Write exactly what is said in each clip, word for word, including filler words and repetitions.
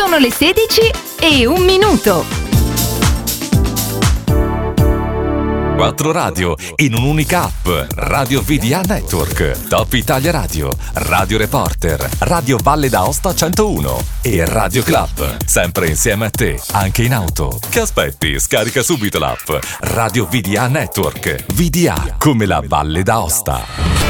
Sono le sedici e un minuto. Quattro radio in un'unica app. Radio V D A Network, Top Italia Radio, Radio Reporter, Radio Valle d'Aosta centouno e Radio Club. Sempre insieme a te, anche in auto. Che aspetti? Scarica subito l'app Radio V D A Network. V D A come la Valle d'Aosta.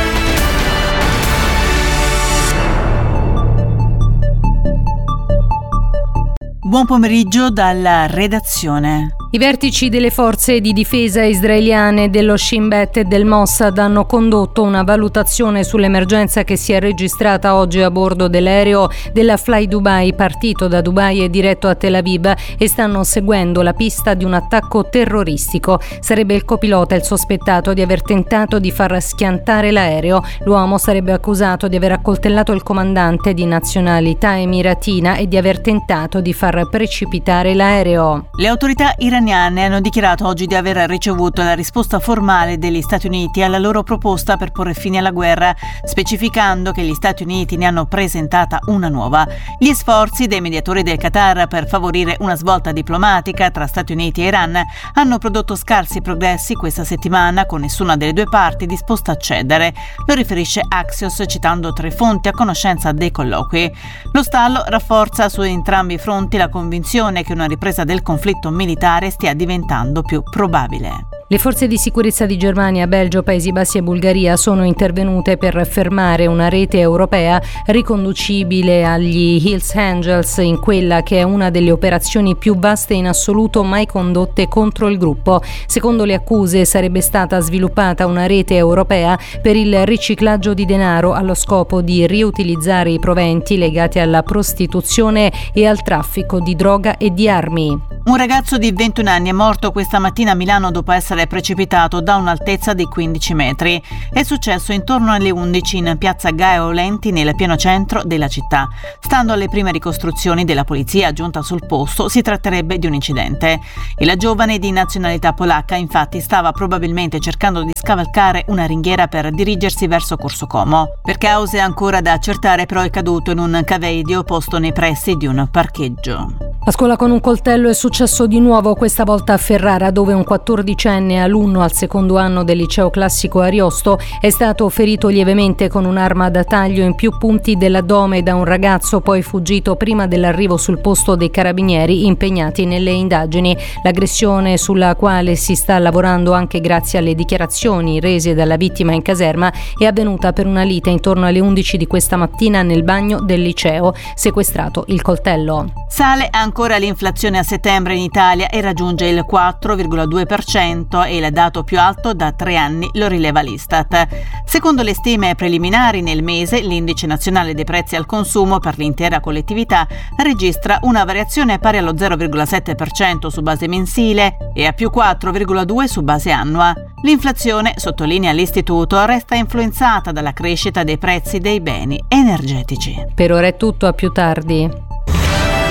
Buon pomeriggio dalla redazione. I vertici delle forze di difesa israeliane, dello Shin Bet e del Mossad hanno condotto una valutazione sull'emergenza che si è registrata oggi a bordo dell'aereo della Fly Dubai partito da Dubai e diretto a Tel Aviv e stanno seguendo la pista di un attacco terroristico. Sarebbe il copilota il sospettato di aver tentato di far schiantare l'aereo. L'uomo sarebbe accusato di aver accoltellato il comandante di nazionalità emiratina e di aver tentato di far precipitare l'aereo. Le autorità iraniane hanno dichiarato oggi di aver ricevuto la risposta formale degli Stati Uniti alla loro proposta per porre fine alla guerra, specificando che gli Stati Uniti ne hanno presentata una nuova. Gli sforzi dei mediatori del Qatar per favorire una svolta diplomatica tra Stati Uniti e Iran hanno prodotto scarsi progressi questa settimana, con nessuna delle due parti disposta a cedere. Lo riferisce Axios citando tre fonti a conoscenza dei colloqui. Lo stallo rafforza su entrambi i fronti la convinzione che una ripresa del conflitto militare stia diventando più probabile. Le forze di sicurezza di Germania, Belgio, Paesi Bassi e Bulgaria sono intervenute per fermare una rete europea riconducibile agli Hells Angels in quella che è una delle operazioni più vaste in assoluto mai condotte contro il gruppo. Secondo le accuse sarebbe stata sviluppata una rete europea per il riciclaggio di denaro allo scopo di riutilizzare i proventi legati alla prostituzione e al traffico di droga e di armi. Un ragazzo di ventuno anni è morto questa mattina a Milano dopo essere precipitato da un'altezza di quindici metri. È successo intorno alle undici in piazza Gaio Lenti nel pieno centro della città. Stando alle prime ricostruzioni della polizia giunta sul posto, si tratterebbe di un incidente. Il giovane di nazionalità polacca infatti stava probabilmente cercando di scavalcare una ringhiera per dirigersi verso Corso Como. Per cause ancora da accertare, però, è caduto in un cavaedio posto nei pressi di un parcheggio. A scuola con un coltello è successo di nuovo, questa volta a Ferrara, dove un quattordicenne alunno al secondo anno del liceo classico Ariosto è stato ferito lievemente con un'arma da taglio in più punti dell'addome da un ragazzo poi fuggito prima dell'arrivo sul posto dei carabinieri impegnati nelle indagini. L'aggressione, sulla quale si sta lavorando anche grazie alle dichiarazioni rese dalla vittima in caserma, è avvenuta per una lite intorno alle undici di questa mattina nel bagno del liceo. Sequestrato il coltello. Sale ancora l'inflazione a settembre in Italia e raggiunge il quattro virgola due per cento, e il dato più alto da tre anni, lo rileva l'Istat. Secondo le stime preliminari, nel mese l'indice nazionale dei prezzi al consumo per l'intera collettività registra una variazione pari allo zero virgola sette per cento su base mensile e a più quattro virgola due per cento su base annua. L'inflazione, sottolinea l'Istituto, resta influenzata dalla crescita dei prezzi dei beni energetici. Per ora è tutto, a più tardi.